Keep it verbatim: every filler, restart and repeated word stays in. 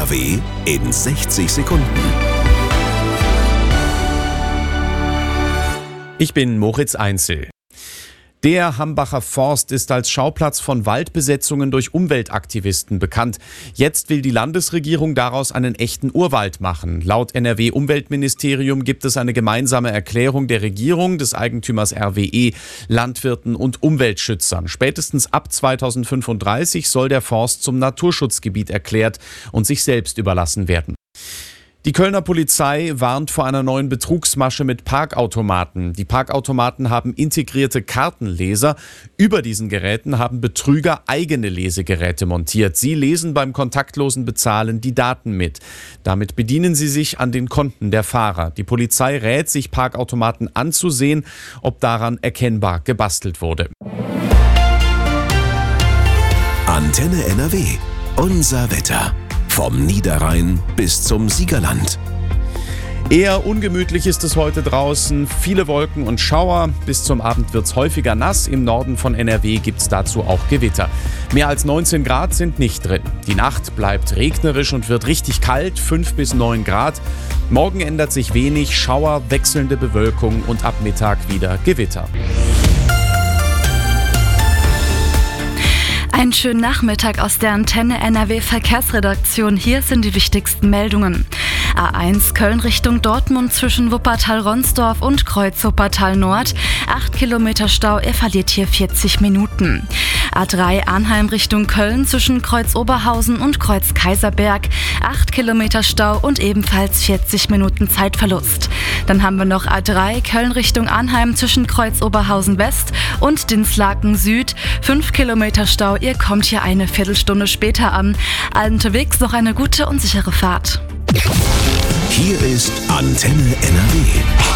N W in sechzig Sekunden. Ich bin Moritz Einzel. Der Hambacher Forst ist als Schauplatz von Waldbesetzungen durch Umweltaktivisten bekannt. Jetzt will die Landesregierung daraus einen echten Urwald machen. Laut N R W-Umweltministerium gibt es eine gemeinsame Erklärung der Regierung, des Eigentümers R W E, Landwirten und Umweltschützern. Spätestens ab zweitausendfünfunddreißig soll der Forst zum Naturschutzgebiet erklärt und sich selbst überlassen werden. Die Kölner Polizei warnt vor einer neuen Betrugsmasche mit Parkautomaten. Die Parkautomaten haben integrierte Kartenleser. Über diesen Geräten haben Betrüger eigene Lesegeräte montiert. Sie lesen beim kontaktlosen Bezahlen die Daten mit. Damit bedienen sie sich an den Konten der Fahrer. Die Polizei rät, sich Parkautomaten anzusehen, ob daran erkennbar gebastelt wurde. Antenne N R W. Unser Wetter. Vom Niederrhein bis zum Siegerland. Eher ungemütlich ist es heute draußen. Viele Wolken und Schauer. Bis zum Abend wird es häufiger nass. Im Norden von N R W gibt es dazu auch Gewitter. Mehr als neunzehn Grad sind nicht drin. Die Nacht bleibt regnerisch und wird richtig kalt, fünf bis neun Grad. Morgen ändert sich wenig, Schauer, wechselnde Bewölkung und ab Mittag wieder Gewitter. Einen schönen Nachmittag aus der Antenne N R W Verkehrsredaktion. Hier sind die wichtigsten Meldungen. A eins Köln Richtung Dortmund zwischen Wuppertal-Ronsdorf und Kreuz Wuppertal Nord. acht Kilometer Stau, ihr verliert hier vierzig Minuten. A drei Arnheim Richtung Köln zwischen Kreuz Oberhausen und Kreuz Kaiserberg. acht Kilometer Stau und ebenfalls vierzig Minuten Zeitverlust. Dann haben wir noch A drei Köln Richtung Arnheim zwischen Kreuz Oberhausen West und Dinslaken Süd. fünf Kilometer Stau, ihr kommt hier eine Viertelstunde später an. Allen unterwegs noch eine gute und sichere Fahrt. Hier ist Antenne N R W.